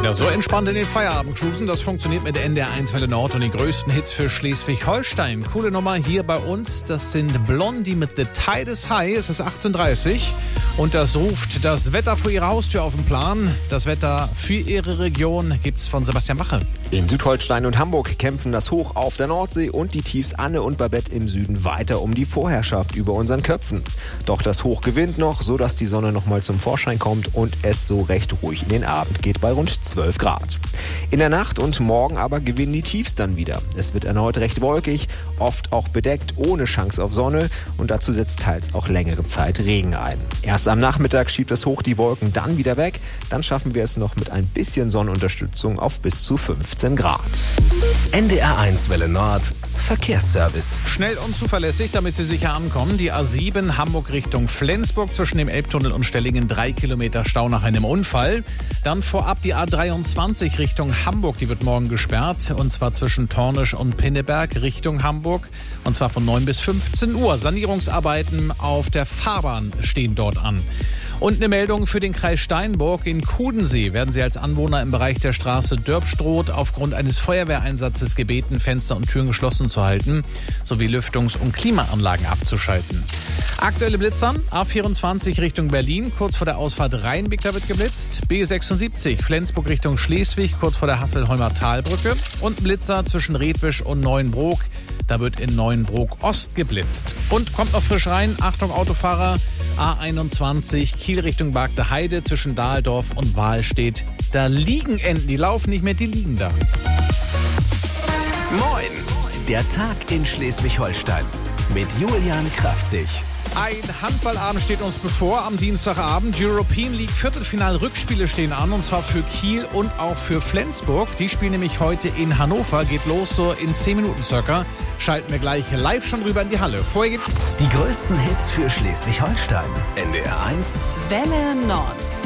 Ja, so entspannt in den Feierabend cruisen, das funktioniert mit NDR 1 Welle Nord und den größten Hits für Schleswig-Holstein. Coole Nummer hier bei uns, das sind Blondie mit The Tide is High, es ist 18:30 Uhr und das ruft das Wetter vor ihrer Haustür auf den Plan. Das Wetter für ihre Region gibt's von Sebastian Wache. In Südholstein und Hamburg kämpfen das Hoch auf der Nordsee und die Tiefs Anne und Babette im Süden weiter um die Vorherrschaft über unseren Köpfen. Doch das Hoch gewinnt noch, sodass die Sonne nochmal zum Vorschein kommt und es so recht ruhig in den Abend geht bei rund 12 Grad. In der Nacht und morgen aber gewinnen die Tiefs dann wieder. Es wird erneut recht wolkig, oft auch bedeckt, ohne Chance auf Sonne und dazu setzt teils auch längere Zeit Regen ein. Erst am Nachmittag schiebt das Hoch die Wolken dann wieder weg, dann schaffen wir es noch mit ein bisschen Sonnenunterstützung auf bis zu 15 Grad. NDR 1 Welle Nord Verkehrsservice. Schnell und zuverlässig, damit Sie sicher ankommen. Die A7 Hamburg Richtung Flensburg zwischen dem Elbtunnel und Stellingen 3 Kilometer Stau nach einem Unfall. Dann vorab die A23 Richtung Hamburg, die wird morgen gesperrt. Und zwar zwischen Tornisch und Pinneberg Richtung Hamburg. Und zwar von 9 bis 15 Uhr. Sanierungsarbeiten auf der Fahrbahn stehen dort an. Und eine Meldung für den Kreis Steinburg. In Kudensee werden Sie als Anwohner im Bereich der Straße Dörpstroth aufgrund eines Feuerwehreinsatzes gebeten, Fenster und Türen geschlossen zu halten, sowie Lüftungs- und Klimaanlagen abzuschalten. Aktuelle Blitzer, A24 Richtung Berlin, kurz vor der Ausfahrt Rheinbeck, da wird geblitzt. B76 Flensburg Richtung Schleswig, kurz vor der Hasselholmer Talbrücke. Und Blitzer zwischen Redwisch und Neuenbrook, da wird in Neuenbrook Ost geblitzt. Und kommt noch frisch rein, Achtung Autofahrer, A21 Kiel Richtung Bagde Heide zwischen Dahldorf und Wahlstedt. Da liegen Enten, die laufen nicht mehr, die liegen da. Moin! Der Tag in Schleswig-Holstein mit Julian Kraftzig. Ein Handballabend steht uns bevor am Dienstagabend. European League Viertelfinal-Rückspiele stehen an, und zwar für Kiel und auch für Flensburg. Die spielen nämlich heute in Hannover, geht los so in 10 Minuten circa. Schalten wir gleich live schon rüber in die Halle. Vorher gibt's Die größten Hits für Schleswig-Holstein. NDR 1 Welle Nord.